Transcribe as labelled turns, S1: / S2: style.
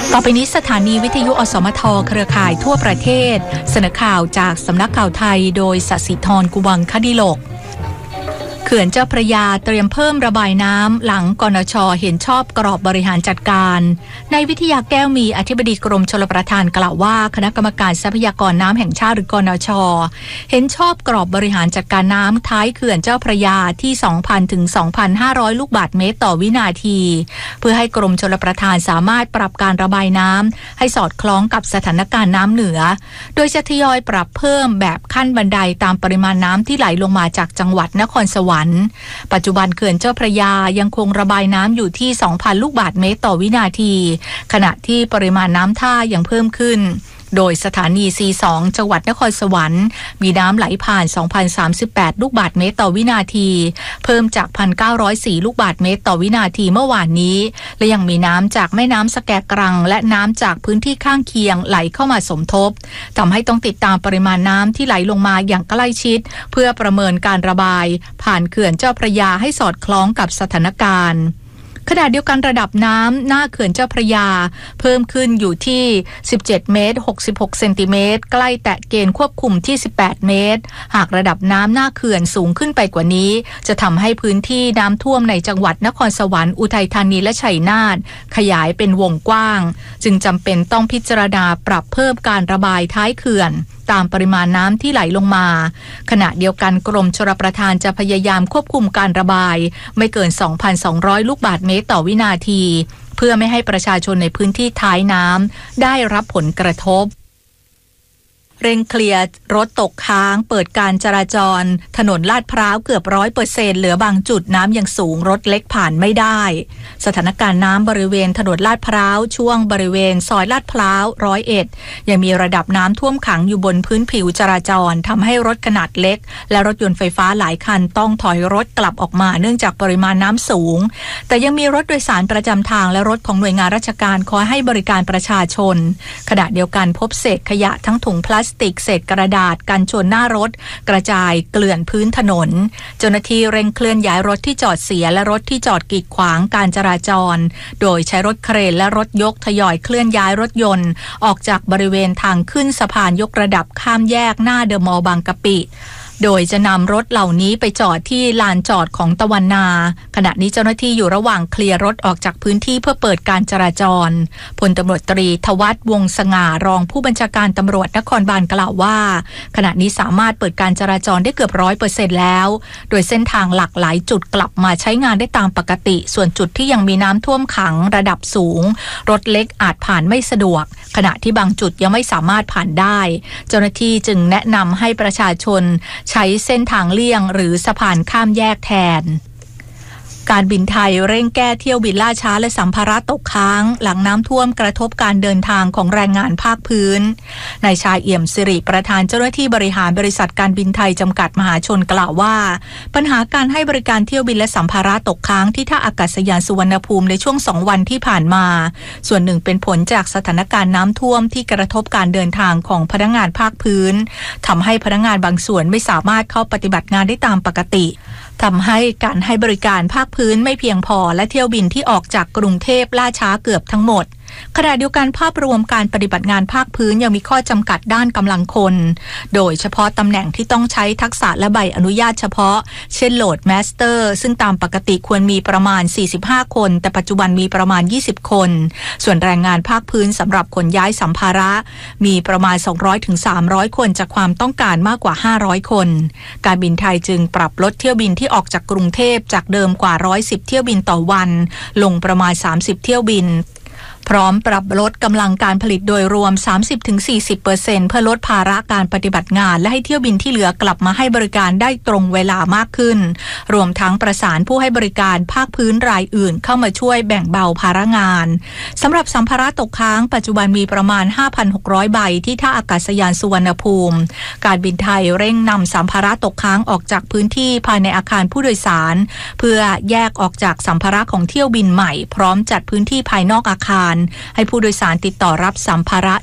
S1: ต่อไปนี้สถานีวิทยุอสมทเครือข่ายทั่วประเทศเสนอข่าวจากสำนักข่าวไทยโดยศศิธร กุวังคดิโลกเขื่อนเจ้าพระยาเตรียมเพิ่มระบายน้ำหลังกนช.เห็นชอบกรอบบริหารจัดการนายวิทยาแก้วมีอธิบดีกรมชลประทานกล่าวว่าคณะกรรมการทรัพยากรน้ำแห่งชาติหรือกนช.เห็นชอบกรอบบริหารจัดการน้ำท้ายเขื่อนเจ้าพระยาที่ 2,000 ถึง 2,500 ลูกบาศก์เมตรต่อวินาทีเพื่อให้กรมชลประทานสามารถปรับการระบายน้ำให้สอดคล้องกับสถานการณ์น้ำเหนือโดยจะทยอยปรับเพิ่มแบบขั้นบันไดตามปริมาณน้ำที่ไหลลงมาจากจังหวัดนครสวรรค์ปัจจุบันเขื่อนเจ้าพระยายังคงระบายน้ำอยู่ที่ 2,000 ลูกบาศก์เมตรต่อวินาทีขณะที่ปริมาณน้ำท่ายังเพิ่มขึ้นโดยสถานี C2 จังหวัดนครสวรรค์มีน้ำไหลผ่าน 2,038 ลูกบาศก์เมตรต่อวินาทีเพิ่มจาก 1,904 ลูกบาศก์เมตรต่อวินาทีเมื่อวานนี้และยังมีน้ำจากแม่น้ำสแกกรังและน้ำจากพื้นที่ข้างเคียงไหลเข้ามาสมทบทำให้ต้องติดตามปริมาณน้ำที่ไหลลงมาอย่างใกล้ชิดเพื่อประเมินการระบายผ่านเขื่อนเจ้าพระยาให้สอดคล้องกับสถานการณ์ขณะเดียวกันระดับน้ำหน้าเขื่อนเจ้าพระยาเพิ่มขึ้นอยู่ที่17เมตร66เซนติเมตรใกล้แตะเกณฑ์ควบคุมที่18เมตรหากระดับน้ำหน้าเขื่อนสูงขึ้นไปกว่านี้จะทำให้พื้นที่น้ำท่วมในจังหวัดนครสวรรค์อุทัยธานีและชัยนาทขยายเป็นวงกว้างจึงจำเป็นต้องพิจารณาปรับเพิ่มการระบายท้ายเขื่อนตามปริมาณน้ำที่ไหลลงมาขณะเดียวกันกรมชลประทานจะพยายามควบคุมการระบายไม่เกิน 2,200 ลูกบาศก์เมตรต่อวินาทีเพื่อไม่ให้ประชาชนในพื้นที่ท้ายน้ำได้รับผลกระทบเร่งเคลียร์รถตกค้างเปิดการจราจรถนนลาดพร้าวเกือบ 100% เหลือบางจุดน้ำยังสูงรถเล็กผ่านไม่ได้สถานการณ์น้ำบริเวณถนนลาดพร้าวช่วงบริเวณซอยลาดพร้าว101ยังมีระดับน้ำท่วมขังอยู่บนพื้นผิวจราจรทำให้รถขนาดเล็กและรถยนต์ไฟฟ้าหลายคันต้องถอยรถกลับออกมาเนื่องจากปริมาณน้ำสูงแต่ยังมีรถโดยสารประจำทางและรถของหน่วยงานราชการคอยให้บริการประชาชนขณะเดียวกันพบเศษขยะทั้งถุงพลาสติกเศษกระดาษกันชนหน้ารถกระจายเกลื่อนพื้นถนนเจ้าหน้าที่เร่งเคลื่อนย้ายรถที่จอดเสียและรถที่จอดกีดขวางการจราจรโดยใช้รถเครนและรถยกทยอยเคลื่อนย้ายรถยนต์ออกจากบริเวณทางขึ้นสะพานยกระดับข้ามแยกหน้าเดอะมอลล์บางกะปิโดยจะนำรถเหล่านี้ไปจอดที่ลานจอดของตะวันนาขณะนี้เจ้าหน้าที่อยู่ระหว่างเคลียร์รถออกจากพื้นที่เพื่อเปิดการจราจรพลตำรวจตรีทวัฒน์วงศ์สง่ารองผู้บัญชาการตำรวจนครบาลกล่าวว่าขณะนี้สามารถเปิดการจราจรได้เกือบ 100% แล้วโดยเส้นทางหลากหลายจุดกลับมาใช้งานได้ตามปกติส่วนจุดที่ยังมีน้ำท่วมขังระดับสูงรถเล็กอาจผ่านไม่สะดวกขณะที่บางจุดยังไม่สามารถผ่านได้เจ้าหน้าที่จึงแนะนำให้ประชาชนใช้เส้นทางเลี่ยงหรือสะพานข้ามแยกแทนการบินไทยเร่งแก้เที่ยวบินล่าช้าและสัมภาระตกค้างหลังน้ำท่วมกระทบการเดินทางของแรงงานภาคพื้นนายชายเอี่ยมสิริประธานเจ้าหน้าที่บริหารบริษัทการบินไทยจำกัดมหาชนกล่าวว่าปัญหาการให้บริการเที่ยวบินและสัมภาระตกค้างที่ท่าอากาศยานสุวรรณภูมิในช่วง2วันที่ผ่านมาส่วนหนึ่งเป็นผลจากสถานการณ์น้ำท่วมที่กระทบการเดินทางของพนักงานภาคพื้นทำให้พนักงานบางส่วนไม่สามารถเข้าปฏิบัติงานได้ตามปกติทำให้การให้บริการภาคพื้นไม่เพียงพอและเที่ยวบินที่ออกจากกรุงเทพล่าช้าเกือบทั้งหมดขณะเดียวกันภาพรวมการปฏิบัติงานภาคพื้นยังมีข้อจำกัดด้านกำลังคนโดยเฉพาะตำแหน่งที่ต้องใช้ทักษะและใบอนุญาตเฉพาะเช่นโหลดแมสเตอร์ซึ่งตามปกติควรมีประมาณ45คนแต่ปัจจุบันมีประมาณ20คนส่วนแรงงานภาคพื้นสำหรับขนย้ายสัมภาระมีประมาณ200-300คนจากความต้องการมากกว่า500คนการบินไทยจึงปรับลดเที่ยวบินที่ออกจากกรุงเทพจากเดิมกว่า110เที่ยวบินต่อวันลงประมาณ30เที่ยวบินพร้อมปรับลดกำลังการผลิตโดยรวม 30-40% เพื่อลดภาระการปฏิบัติงานและให้เที่ยวบินที่เหลือกลับมาให้บริการได้ตรงเวลามากขึ้นรวมทั้งประสานผู้ให้บริการภาคพื้นรายอื่นเข้ามาช่วยแบ่งเบาภาระงานสำหรับสัมภาระตกค้างปัจจุบันมีประมาณ 5,600 ใบที่ท่าอากาศยานสุวรรณภูมิการบินไทยเร่งนำสัมภาระตกค้างออกจากพื้นที่ภายในอาคารผู้โดยสารเพื่อแยกออกจากสัมภาระของเที่ยวบินใหม่พร้อมจัดพื้นที่ภายนอกอาคารให้ผู้โดยสารติดต่อรับสัมภาระ